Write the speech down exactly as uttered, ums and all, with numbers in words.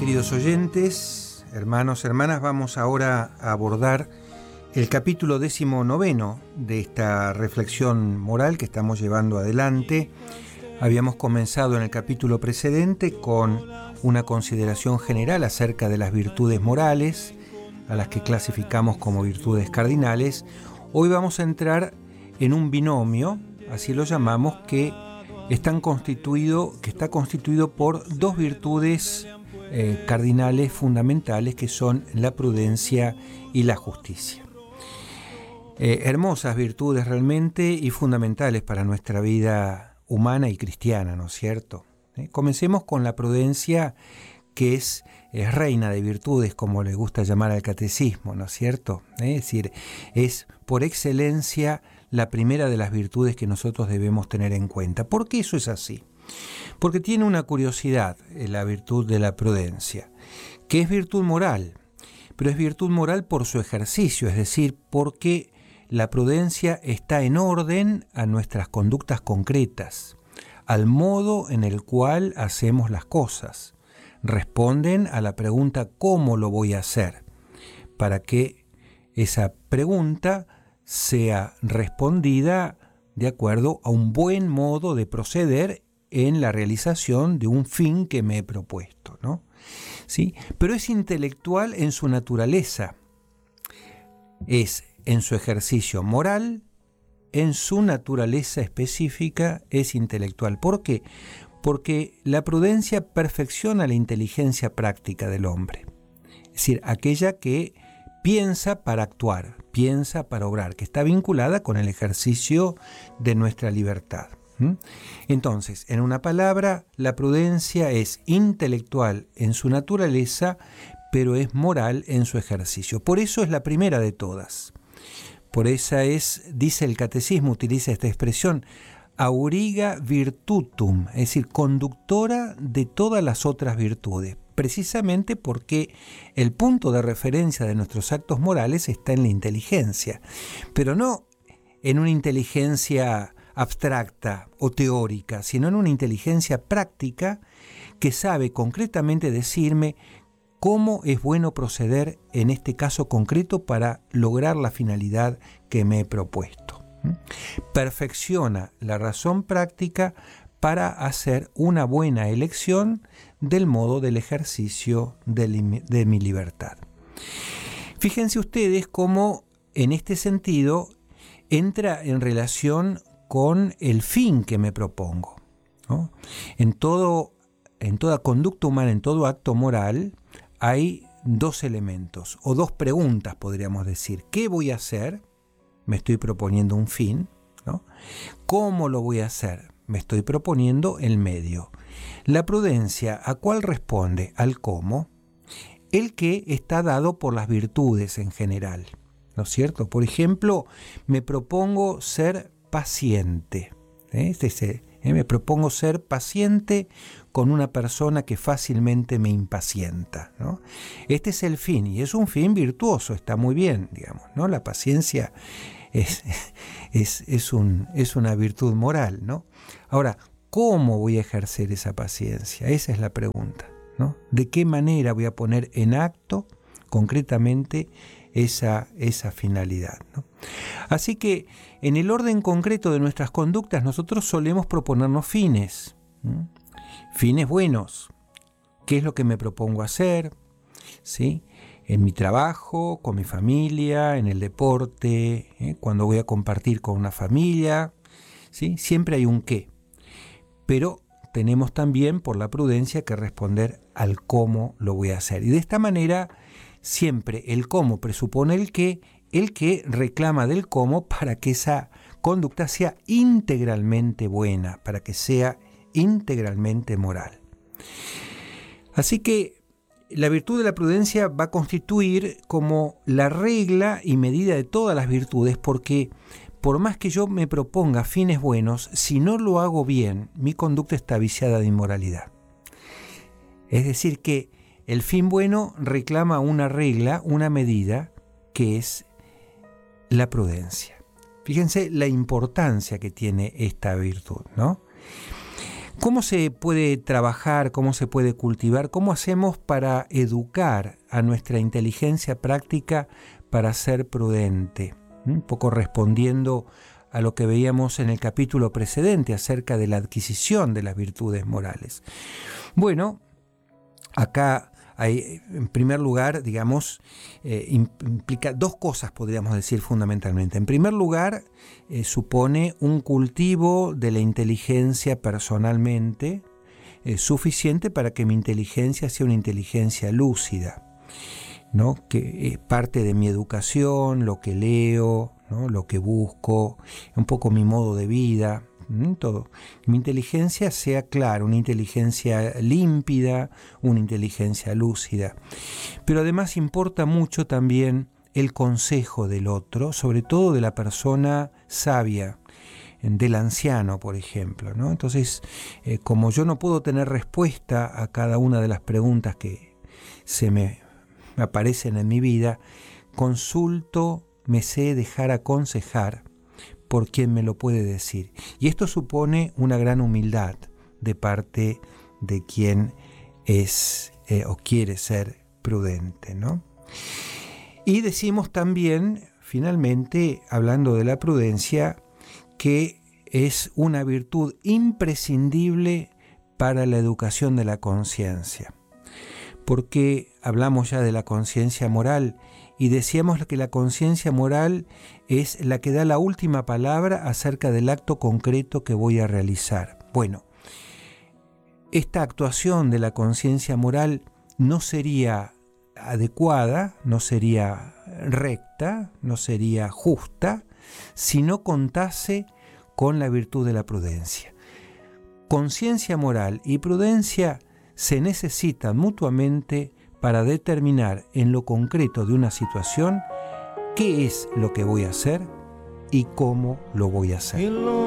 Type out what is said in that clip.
queridos oyentes, hermanos, hermanas, vamos ahora a abordar el capítulo décimo noveno de esta reflexión moral que estamos llevando adelante. Habíamos comenzado en el capítulo precedente con una consideración general acerca de las virtudes morales, a las que clasificamos como virtudes cardinales. Hoy vamos a entrar en un binomio, así lo llamamos, que, están constituido, que está constituido por dos virtudes eh, cardinales fundamentales, que son la prudencia y la justicia. Eh, hermosas virtudes realmente y fundamentales para nuestra vida humana y cristiana, ¿no es cierto? Eh, comencemos con la prudencia, que es, es reina de virtudes, como le gusta llamar al catecismo, ¿no es cierto? Eh, es decir, es por excelencia la primera de las virtudes que nosotros debemos tener en cuenta. ¿Por qué eso es así? Porque tiene una curiosidad, eh, la virtud de la prudencia, que es virtud moral, pero es virtud moral por su ejercicio, es decir, porque la prudencia está en orden a nuestras conductas concretas, al modo en el cual hacemos las cosas. Responden a la pregunta ¿cómo lo voy a hacer? Para que esa pregunta sea respondida de acuerdo a un buen modo de proceder en la realización de un fin que me he propuesto, ¿no? ¿Sí? Pero es intelectual en su naturaleza, es en su ejercicio moral, en su naturaleza específica es intelectual. ¿Por qué? Porque la prudencia perfecciona la inteligencia práctica del hombre, es decir, aquella que piensa para actuar, piensa para obrar, que está vinculada con el ejercicio de nuestra libertad. ¿Mm? Entonces, en una palabra, la prudencia es intelectual en su naturaleza, pero es moral en su ejercicio. Por eso es la primera de todas. Por esa es, dice el catecismo, utiliza esta expresión, auriga virtutum, es decir, conductora de todas las otras virtudes, precisamente porque el punto de referencia de nuestros actos morales está en la inteligencia, pero no en una inteligencia abstracta o teórica, sino en una inteligencia práctica que sabe concretamente decirme cómo es bueno proceder en este caso concreto para lograr la finalidad que me he propuesto. Perfecciona la razón práctica para hacer una buena elección del modo del ejercicio de, li- de mi libertad. Fíjense ustedes cómo en este sentido entra en relación con el fin que me propongo, ¿no? En todo, en toda conducta humana, en todo acto moral, hay dos elementos, o dos preguntas podríamos decir. ¿Qué voy a hacer? Me estoy proponiendo un fin, ¿no? ¿Cómo lo voy a hacer? Me estoy proponiendo el medio. La prudencia, ¿a cuál responde? Al cómo. El qué está dado por las virtudes en general, ¿no es cierto? Por ejemplo, me propongo ser paciente. ¿eh? Este es el, ¿eh? Me propongo ser paciente con una persona que fácilmente me impacienta, ¿no? Este es el fin, y es un fin virtuoso, está muy bien, digamos, ¿no? La paciencia es, es, es, un, es una virtud moral, ¿no? Ahora, ¿cómo voy a ejercer esa paciencia? Esa es la pregunta, ¿no? ¿De qué manera voy a poner en acto concretamente esa, esa finalidad, ¿no? Así que en el orden concreto de nuestras conductas nosotros solemos proponernos fines, ¿sí? Fines buenos. ¿Qué es lo que me propongo hacer? ¿Sí? En mi trabajo, con mi familia, en el deporte, ¿eh? Cuando voy a compartir con una familia, ¿sí? Siempre hay un qué. Pero tenemos también, por la prudencia, que responder al cómo lo voy a hacer. Y de esta manera, siempre el cómo presupone el qué, el qué reclama del cómo para que esa conducta sea integralmente buena, para que sea integralmente moral. Así que la virtud de la prudencia va a constituir como la regla y medida de todas las virtudes, porque por más que yo me proponga fines buenos, si no lo hago bien, mi conducta está viciada de inmoralidad. Es decir, que el fin bueno reclama una regla, una medida, que es la prudencia. Fíjense la importancia que tiene esta virtud, ¿no? ¿Cómo se puede trabajar, cómo se puede cultivar, cómo hacemos para educar a nuestra inteligencia práctica para ser prudente? Un poco respondiendo a lo que veíamos en el capítulo precedente acerca de la adquisición de las virtudes morales. Bueno, acá hay, en primer lugar, digamos, eh, implica dos cosas, podríamos decir fundamentalmente. En primer lugar, eh, supone un cultivo de la inteligencia personalmente eh, suficiente para que mi inteligencia sea una inteligencia lúcida, ¿no? Que es parte de mi educación, lo que leo, ¿no? Lo que busco, un poco mi modo de vida. Todo. Mi inteligencia sea clara, una inteligencia límpida, una inteligencia lúcida. Pero además importa mucho también el consejo del otro, sobre todo de la persona sabia, del anciano, por ejemplo, ¿no? Entonces, eh, como yo no puedo tener respuesta a cada una de las preguntas que se me aparecen en mi vida, consulto, me sé dejar aconsejar por quien me lo puede decir. Y esto supone una gran humildad de parte de quien es eh, o quiere ser prudente, ¿no? Y decimos también, finalmente, hablando de la prudencia, que es una virtud imprescindible para la educación de la conciencia. Porque hablamos ya de la conciencia moral y decíamos que la conciencia moral es la que da la última palabra acerca del acto concreto que voy a realizar. Bueno, esta actuación de la conciencia moral no sería adecuada, no sería recta, no sería justa, si no contase con la virtud de la prudencia. Conciencia moral y prudencia se necesitan mutuamente para determinar en lo concreto de una situación qué es lo que voy a hacer y cómo lo voy a hacer.